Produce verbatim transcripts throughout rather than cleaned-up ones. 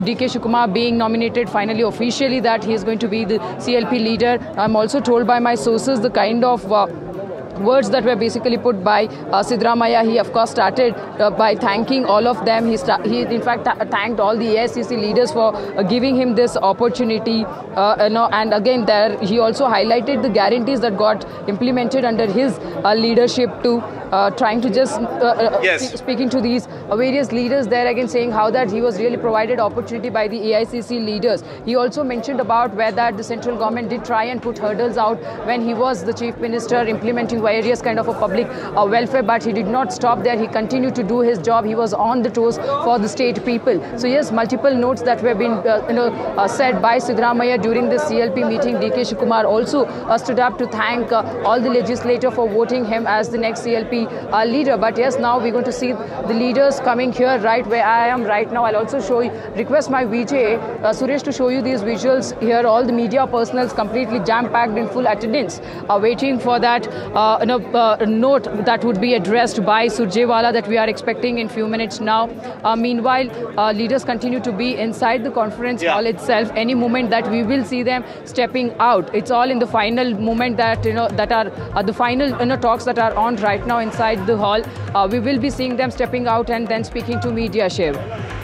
D K Shivakumar being nominated finally officially that he is going to be the C L P leader. I'm also told by my sources the kind of uh, words that were basically put by uh, Siddaramaiah. He of course started uh, by thanking all of them. He, he in fact thanked all the A I C C leaders for uh, giving him this opportunity. Uh, you know, and again there he also highlighted the guarantees that got implemented under his uh, leadership too. Uh, trying to just uh, uh, yes. speaking to these uh, various leaders there again, saying how that he was really provided opportunity by the A I C C leaders. He also mentioned about where that the central government did try and put hurdles out when he was the chief minister, implementing various kind of a public uh, welfare, but he did not stop there. He continued to do his job. He was on the toes for the state people. So yes, multiple notes that were being uh, you know uh, said by Siddaramaiah during the C L P meeting. D K Shivakumar also uh, stood up to thank uh, all the legislators for voting him as the next C L P Uh, leader. But yes, now we're going to see the leaders coming here right where I am right now. I'll also show you, request my V J uh, Suresh to show you these visuals here. All the media personals completely jam-packed in full attendance, uh, waiting for that uh, you know, uh, note that would be addressed by Surjewala that we are expecting in few minutes now. Uh, meanwhile, uh, leaders continue to be inside the conference yeah. hall itself. Any moment that we will see them stepping out. It's all in the final moment that you know that are uh, the final you know talks that are on right now inside the hall. Uh, we will be seeing them stepping out and then speaking to media, Shiv.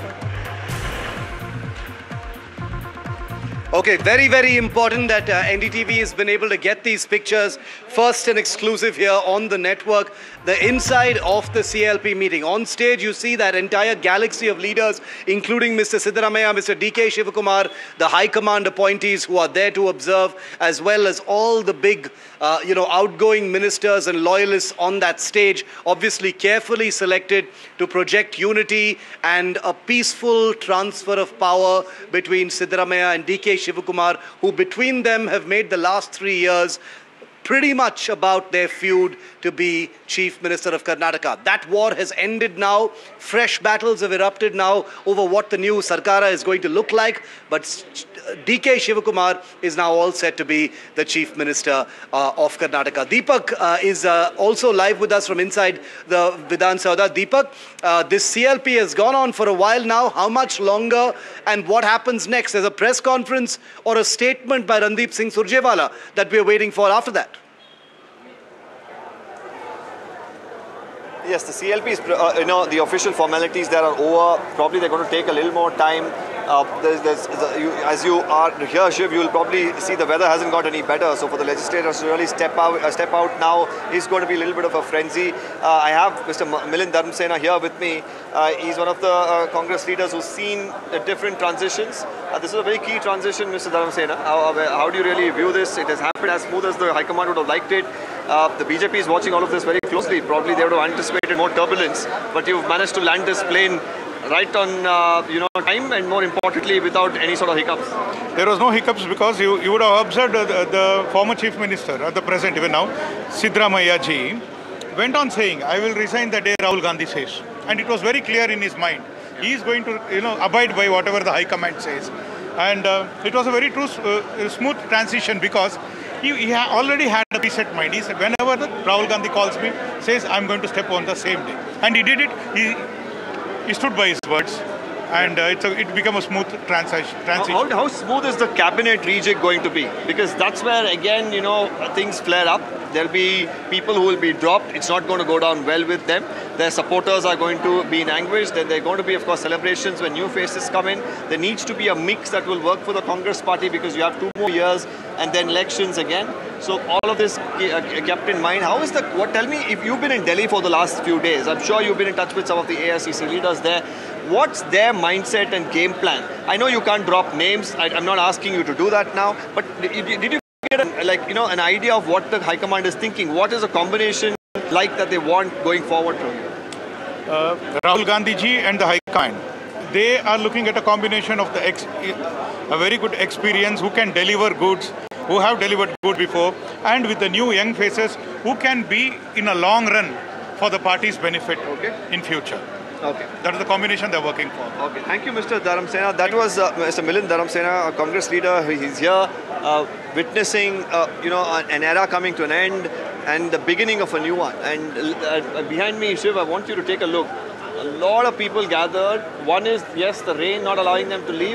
Okay, very, very important that uh, N D T V has been able to get these pictures first and exclusive here on the network. The inside of the C L P meeting. On stage, you see that entire galaxy of leaders, including Mister Siddaramaiah, Mister D K Shivakumar, the high command appointees who are there to observe, as well as all the big, uh, you know, outgoing ministers and loyalists on that stage, obviously carefully selected to project unity and a peaceful transfer of power between Siddaramaiah and D K Shivakumar, who between them have made the last three years pretty much about their feud to be Chief Minister of Karnataka. That war has ended now. Fresh battles have erupted now over what the new Sarkara is going to look like. But D K Shivakumar is now all set to be the Chief Minister uh, of Karnataka. Deepak uh, is uh, also live with us from inside the Vidhan Sabha. Deepak, uh, this C L P has gone on for a while now. How much longer and what happens next? There's a press conference or a statement by Randeep Singh Surjewala that we're waiting for after that. Yes, the C L P is, uh, you know, the official formalities there are over. Probably they're going to take a little more time. Uh, there's, there's, the, you, as you are here, Shiv, you'll probably see the weather hasn't got any better. So for the legislators to really step out, uh, step out now is going to be a little bit of a frenzy. Uh, I have Mister Milind Dharamsena here with me. Uh, he's one of the uh, Congress leaders who's seen the different transitions. Uh, this is a very key transition, Mister Dharamsena. How, how do you really view this? It has happened as smooth as the High Command would have liked it. Uh, the B J P is watching all of this very closely. Probably they would have anticipated more turbulence, but you've managed to land this plane right on uh, you know time, and more importantly without any sort of hiccups. There was no hiccups because you, you would have observed uh, the, the former Chief Minister, at the present even now, Siddaramaiah ji, went on saying, I will resign the day Rahul Gandhi says. And it was very clear in his mind. He is going to you know abide by whatever the High Command says. And uh, it was a very true, uh, smooth transition because he, he ha already had a preset mind. He said, whenever the Rahul Gandhi calls me, says, I'm going to step on the same day. And he did it. He, he stood by his words. And uh, it's a, it became a smooth transition. How, how smooth is the cabinet rejig going to be? Because that's where, again, you know, things flare up. There'll be people who will be dropped. It's not going to go down well with them. Their supporters are going to be in anguish. Then there are going to be, of course, celebrations when new faces come in. There needs to be a mix that will work for the Congress party because you have two more years and then elections again. So all of this uh, kept in mind. How is the, what, tell me, if you've been in Delhi for the last few days, I'm sure you've been in touch with some of the A I C C leaders there. What's their mindset and game plan? I know you can't drop names. I, I'm not asking you to do that now. But did, did you get a, like you know an idea of what the High Command is thinking? What is a combination like that they want going forward from you? Uh, Rahul Gandhi ji and the High Command, they are looking at a combination of the ex a very good experience who can deliver goods, who have delivered good before, and with the new young faces who can be in a long run for the party's benefit okay. in future. Okay. That is the combination they're working for. Okay. Thank you, Mister Dharamsena. That was uh, Mister Milind Dharamsena, a Congress leader. He's here uh, witnessing, uh, you know, an era coming to an end and the beginning of a new one. And uh, behind me, Shiv, I want you to take a look. a lot of people gathered. One is, yes, the rain not allowing them to leave.